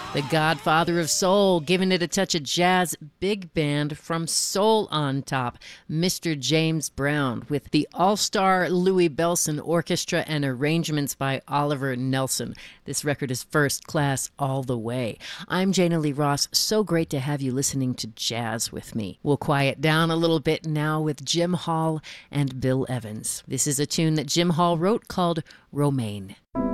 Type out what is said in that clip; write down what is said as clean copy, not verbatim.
The godfather of soul, giving it a touch of jazz, big band from Soul on Top, Mr. James Brown, with the all-star Louis Bellson Orchestra and arrangements by Oliver Nelson. This record is first class all the way. I'm Jana Lee Ross. So great to have you listening to jazz with me. We'll quiet down a little bit now with Jim Hall and Bill Evans. This is a tune that Jim Hall wrote called Romaine.